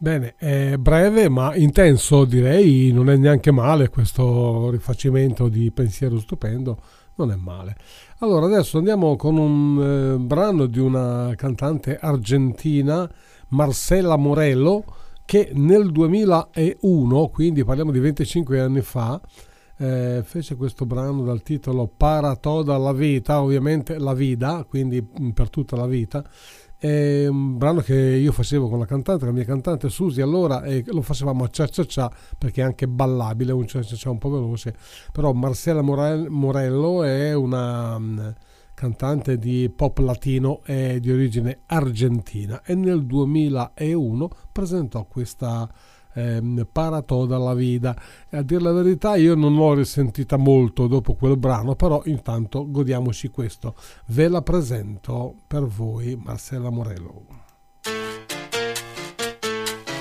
Bene, è breve ma intenso, direi, non è neanche male questo rifacimento di Pensiero Stupendo, non è male. Allora, adesso andiamo con un brano di una cantante argentina, Marcela Morello, che nel 2001, quindi parliamo di 25 anni fa, fece questo brano dal titolo Para toda la vita, ovviamente la vida, quindi per tutta la vita. È un brano che io facevo con la mia cantante Susi allora, e lo facevamo a cia cia cia perché è anche ballabile, un cia cia cia un po' veloce. Però Marcela Morello è una cantante di pop latino, è di origine argentina e nel 2001 presentò questa Para toda la vida. E a dire la verità io non l'ho risentita molto dopo quel brano, però intanto godiamoci questo. Ve la presento per voi, Marcela Morello.